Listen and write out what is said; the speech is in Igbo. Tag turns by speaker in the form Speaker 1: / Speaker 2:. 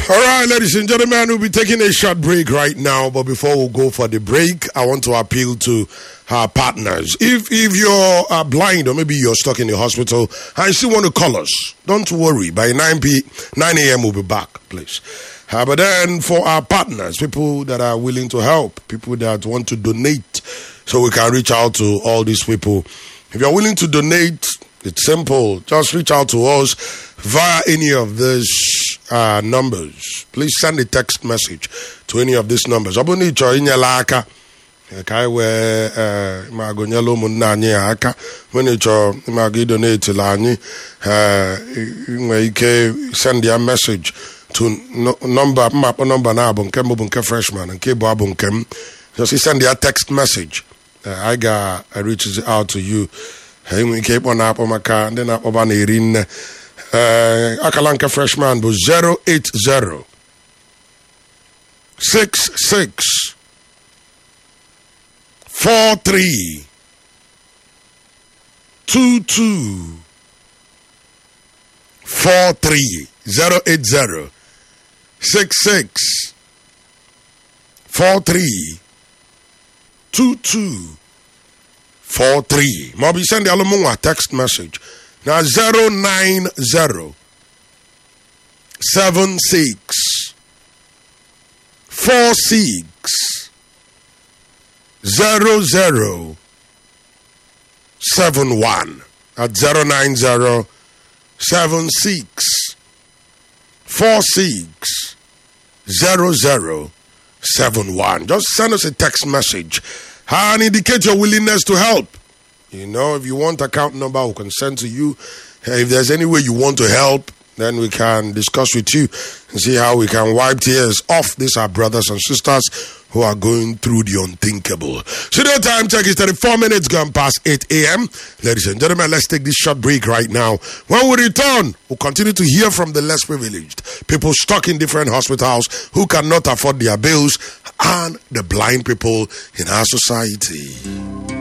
Speaker 1: All right, ladies and gentlemen, we'll be taking a short break right now. But before we go for the break, I want to appeal to our partners. If you're blind or maybe you're stuck in the hospital and you still want to call us, don't worry. By 9 a.m. we'll be back, please. But then for our partners, people that are willing to help, people that want to donate, so we can reach out to all these people. If you're willing to donate, it's simple. Just reach out to us via any of these numbers. Please send a text message to any of these numbers. Abuni cho inyela aka kai we magonyelo munna anyi aka when cho magi donate la anyi we ike send a message to number map number na abunke mbunke freshman and kebo abunkem. Just send a text message. I reaches out to you. Hey, we keep on up on my car, then up on Irin. Akalanka freshman was 080 66 43 22 43 080 66 43 22 43. Maybe send the Alumua text message. Now 090 76 46 00 71. At 090 76 46 00 71. Just send us a text message and indicate your willingness to help. You know, if you want account number, we can send to you. If there's any way you want to help, then we can discuss with you and see how we can wipe tears off these our brothers and sisters who are going through the unthinkable. Studio time check is 34 minutes gone past 8 a.m. Ladies and gentlemen, let's take this short break right now. When we return, we'll continue to hear from the less privileged, people stuck in different hospitals who cannot afford their bills, and the blind people in our society.